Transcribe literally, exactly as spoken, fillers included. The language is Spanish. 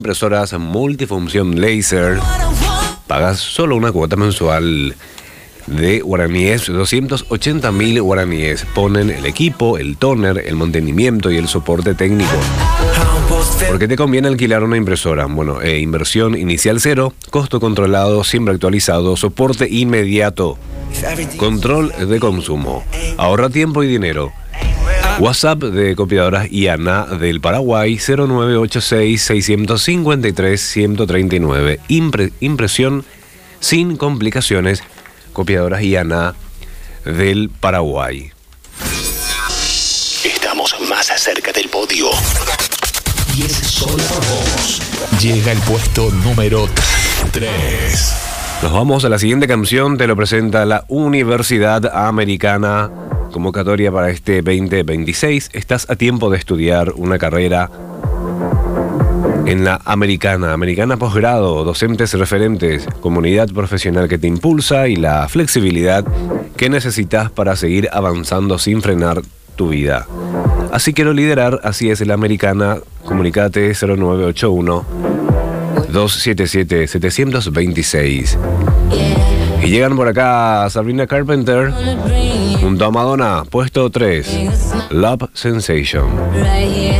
Impresoras multifunción láser. Pagas solo una cuota mensual de guaraníes, doscientos ochenta mil guaraníes. Ponen el equipo, el tóner, el mantenimiento y el soporte técnico. ¿Por qué te conviene alquilar una impresora? Bueno, eh, inversión inicial cero, costo controlado, siempre actualizado, soporte inmediato, control de consumo, ahorra tiempo y dinero. WhatsApp de Copiadoras I A N A del Paraguay cero nueve ocho seis, seis cinco tres, uno tres nueve. Impre, impresión sin complicaciones. Copiadoras I A N A del Paraguay. Estamos más cerca del podio. Y es solo por vos. Llega el puesto número tres. Nos vamos a la siguiente canción. Te lo presenta la Universidad Americana. Convocatoria para este veinte veintiséis. Estás a tiempo de estudiar una carrera en la Americana. Americana posgrado, docentes referentes, comunidad profesional que te impulsa y la flexibilidad que necesitas para seguir avanzando sin frenar tu vida. Así quiero liderar, así es la Americana. Comunicate cero nueve ocho uno, dos siete siete, siete dos seis. Y llegan por acá Sabrina Carpenter junto a Madonna, puesto tres, Love Sensation.